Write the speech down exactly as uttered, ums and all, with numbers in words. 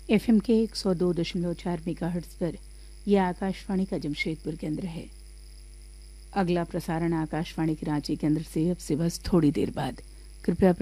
FM के एक सौ दो दशमलव चार मेगाहर्ट्ज पर यह आकाशवाणी का जमशेदपुर केंद्र है। अगला प्रसारण आकाशवाणी के रांची केंद्र से अब से बस थोड़ी देर बाद। कृपया